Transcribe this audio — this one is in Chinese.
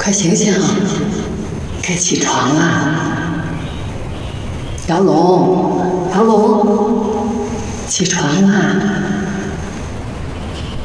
快醒醒，该起床了。姚龙，姚龙，起床啦！